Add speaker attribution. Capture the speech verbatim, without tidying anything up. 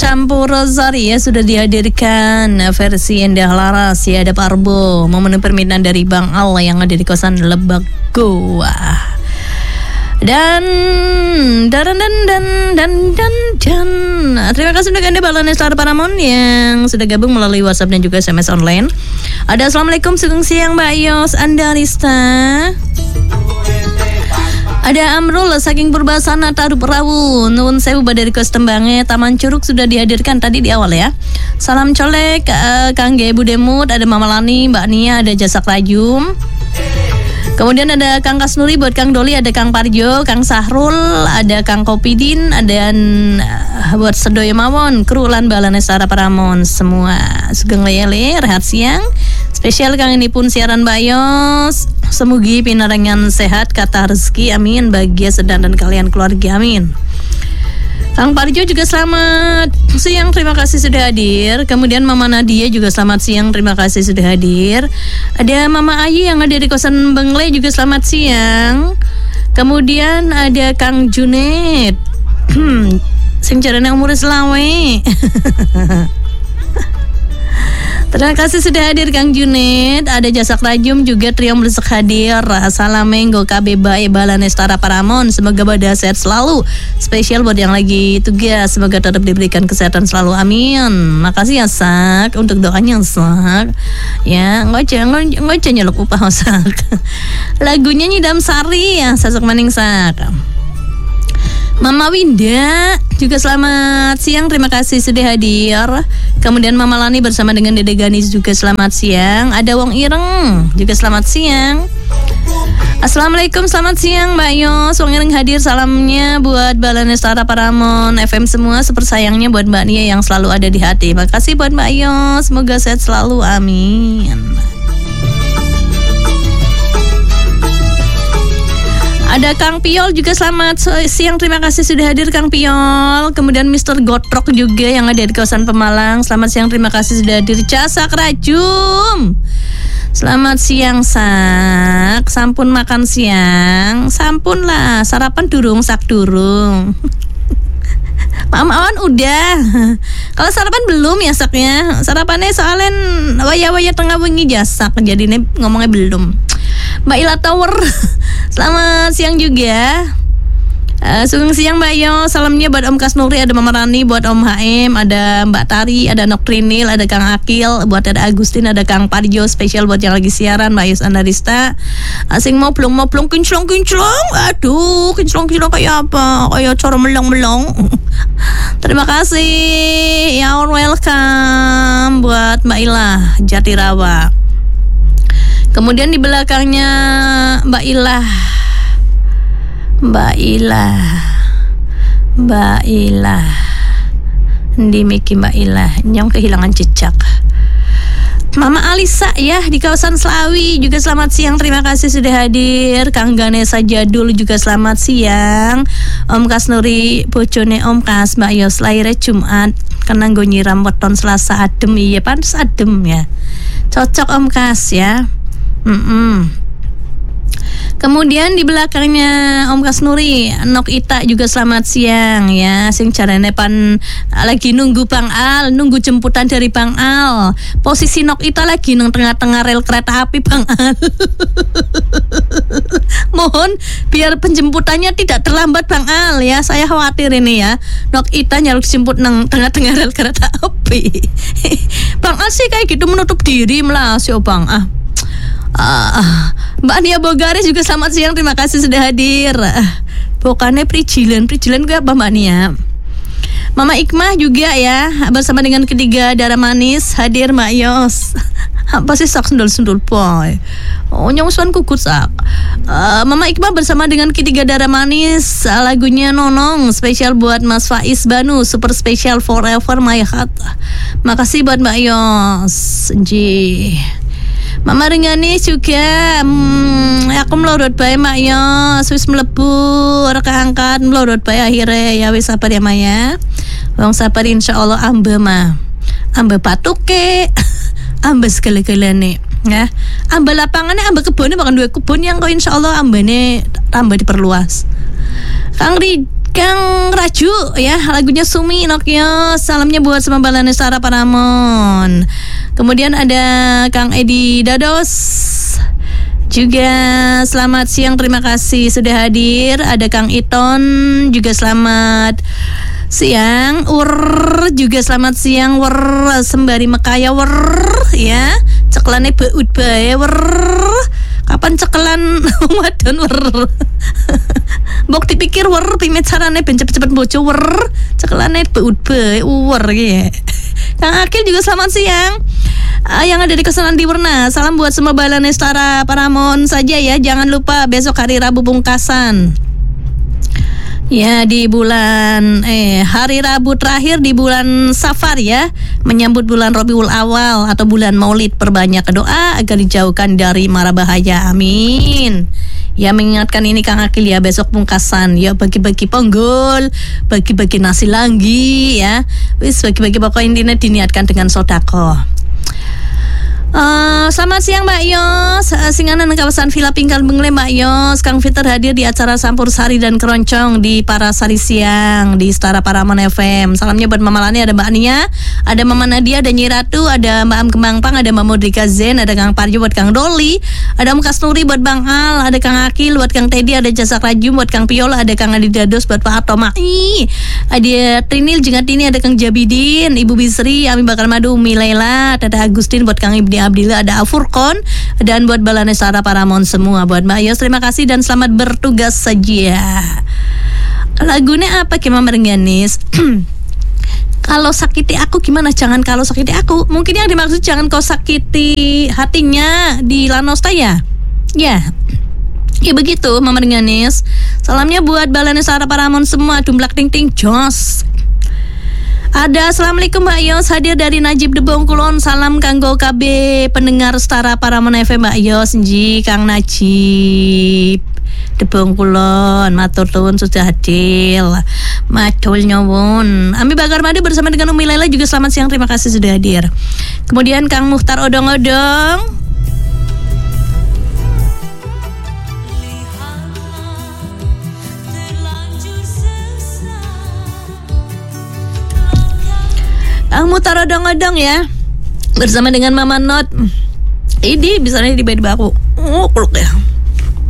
Speaker 1: campur sari ya sudah dihadirkan versi Endah Laras ya, ada Parbo memenuhi permintaan dari Bang Al yang ada di kosan Lebak Goa. Dan dan dan dan dan dan dan terima kasih untuk Anda Balane Star Paramon yang sudah gabung melalui WhatsApp dan juga S M S online. Ada Assalamualaikum sugeng siang Mbak Yos Anda Rista. Ada Amrul saking Purbasana Taruh Perawu Nuwun Sewu Badari Kos Tembange Taman Curug sudah dihadirkan tadi di awal ya. Salam colek uh, Kang Ge Budemut, ada Mama Lani, Mbak Nia, ada Jasak Rajum. Kemudian ada Kang Kasnuri buat Kang Doli, ada Kang Parjo, Kang Sahrul, ada Kang Kopidin, ada uh, buat Sedoyo Mawon, kru lan Balane Sara Paramon semua. Sugeng lele rehat siang. Spesial Kang ini pun siaran Bayos. Semugi pinarangan sehat kata rezeki amin, bahagia sedang dan kalian keluarga amin. Kang Parjo juga selamat siang, terima kasih sudah hadir. Kemudian Mama Nadia juga selamat siang, terima kasih sudah hadir. Ada Mama Ayi yang ada di kosan Bengle juga selamat siang. Kemudian ada Kang Junet sing jarane umur selawe. Terima kasih sudah hadir Kang Junet. Ada Jasak Rajum juga trio melesak hadir. Salamenggo K B Bae Balane Stara Paramon. Semoga pada sehat selalu. Spesial buat yang lagi tugas, semoga tetap diberikan kesehatan selalu amin. Makasih ya Sak untuk doanya Sak. Ya ngoceh ngoceh nyeluk upah Sak. Lagunya Nyidam Sari ya Sasok maning Sak. Mama Winda juga selamat siang, terima kasih sudah hadir. Kemudian Mama Lani bersama dengan Dede Ganis juga selamat siang. Ada Wong Ireng juga selamat siang. Assalamualaikum, selamat siang Mbak Yos. Wong Ireng hadir, salamnya buat Balane Stara Paramon F M semua, super sayangnya buat Mbak Nia yang selalu ada di hati. Makasih buat Mbak Yos, semoga sehat selalu, amin. Ada Kang Piol juga selamat siang, terima kasih sudah hadir Kang Piol. Kemudian Mister Gotrok juga yang ada di kawasan Pemalang, selamat siang, terima kasih sudah hadir. Jasak Rajum, selamat siang Sak. Sampun makan siang, sampun lah, sarapan durung Sak durung. Mama Awan udah. Kalau sarapan belum ya Saknya. Sarapannya soalnya waya-waya tengah wengi Jasak, jadi ini ngomongnya belum. Mbak Ila Tower, selamat siang juga. Uh, Sugeng siang Mbak Yo, salamnya buat Om Kasnuri, ada Mama Rani, buat Om H M, ada Mbak Tari, ada Noktrinil, ada Kang Akil, buat ada Agustin, ada Kang Parjo, spesial buat yang lagi siaran Mbak Yus Andarista. Asing mau plong mau plong kinclong kinclong, aduh kinclong kinclong kayak apa? Kayak cara melong melong. Terima kasih, ya welcome buat Mbak Ilah Jatirawa. Kemudian di belakangnya Mbak Ilah, Mbak Ilah, Mbak Ilah, di Miki Mbak Ilah, nyong kehilangan jejak. Mama Alisa ya di kawasan Slawi juga selamat siang, terima kasih sudah hadir. Kang Ganesa Jadul juga selamat siang. Om Kasnuri bojone Om Kas Mbak Yos lahirnya Jumat, kena nggo nyiram weton Selasa adem, iya pantes adem ya. Cocok Om Kas ya. Mm-mm. Kemudian di belakangnya Om Kasnuri, Nok Ita juga selamat siang ya. Sing carane pan lagi nunggu Bang Al, nunggu jemputan dari Bang Al. Posisi Nok Ita lagi nang tengah-tengah rel kereta api Bang Al. Mohon biar penjemputannya tidak terlambat Bang Al ya. Saya khawatir ini ya. Nok Ita nyaluk jemput nang tengah-tengah rel kereta api. Bang Al sih kayak gitu menutup diri melasio Bang ah. Uh, Mbak Nia Bogaris juga selamat siang, terima kasih sudah hadir. Bukannya Prijilan, Prijilan gue apa Mbak Nia? Mama Ikmah juga ya, bersama dengan ketiga darah manis hadir Mbak Yos. Apa sih sak sundul-sundul boy? Oh nyongsuan kukut sak. uh, Mama Ikmah bersama dengan ketiga darah manis, lagunya Nonong spesial buat Mas Faiz Banu, super spesial forever my heart. Makasih buat Mbak Yos. Ji Mama Ringani juga, hmm, aku melorot bae Mak Yos, wis mlebu ora keangkat, melorot bae akhirnya ya wis sabar ya Maya. Wong sabar insyaallah ambe mah. Ambe patuke, ambe segala-galane ya. Ambe lapangannya, ambe kebunnya, bahkan dua kebun yang kau insyaallah ambene tambah diperluas. Kang Ri Kang Raju ya, lagunya Sumi Inokyo, salamnya buat semua balane Sarah Paramon. Kemudian ada Kang Edi Dados juga, selamat siang, terima kasih sudah hadir. Ada Kang Iton juga selamat siang. Ur juga selamat siang. Wer sembari Mekaya wer ya. Cekelane beud bae wer. Kapan cekelan wadon wer. Mbok dipikir wer pimet carane ben cepet-cepet bojo wer. Cekelane beud bae wer ya. Kang Akil juga selamat siang. Uh, yang ada di Keselan di Werna, salam buat semua balane Setara Paramon saja ya. Jangan lupa besok hari Rabu pungkasan. Ya, di bulan eh hari Rabu terakhir di bulan Safar ya, menyambut bulan Rabiul Awal atau bulan Maulid. Perbanyak doa agar dijauhkan dari mara bahaya. Amin. Ya, mengingatkan ini Kang Akil ya, besok pungkasan ya, bagi-bagi ponggol, bagi-bagi nasi langgi ya. Wis bagi-bagi, pokoknya intinya diniatkan dengan sedekah. Uh, selamat siang Mbak Yos, uh, Singanan kawasan Villa Pingkan Bengle Mbak Yos. Kang Fiter hadir di acara Sampur Sari dan Keroncong di Parasari Siang di Setara Paramon F M. Salamnya buat Mama Lani, ada Mbak Ania, ada Mama Nadia, ada Nyi Ratu, ada Mbak Am Kembang Pang, ada Mbak Modrika Zen, ada Kang Parjo buat Kang Doli, ada Om Kasnuri buat Bang Al, ada Kang Akil buat Kang Teddy, ada Jasa Rajum buat Kang Piola, ada Kang Adi Dados buat Pak Atomai, ada Trinil Jengat ini, ada Kang Jabidin, Ibu Bisri, Ami Bakar Madu, Umi Laila, ada Agustin buat Kang Ibni Abdillah, ada Afurkon, dan buat balane Setara Paramon semua. Buat Mbak Yos, terima kasih dan selamat bertugas saja. Lagunya apa Kema Merenganis? Kalau sakiti aku gimana? Jangan kalau sakiti aku. Mungkin yang dimaksud jangan kau sakiti hatinya di Lanosta ya. Ya. Ya begitu Mama Merenganis. Salamnya buat balane Setara Paramon semua. Dumblak ting ting jos. Ada Assalamualaikum Mbak Yos, hadir dari Najib de Bongkulon. Salam kanggo K B pendengar Setara Paramon F M Mbak Yos. Nji Kang Najib de Bongkulon, matur nuwun sudah hadir. Matur nyuwun. Ami Bakar Madu bersama dengan Umi Laila juga selamat siang, terima kasih sudah hadir. Kemudian Kang Muhtar Odong-odong. Ang mutar odong-odong ya, bersama dengan Mama Not. Ini bisa nih di bed aku. Oh, peluk ya.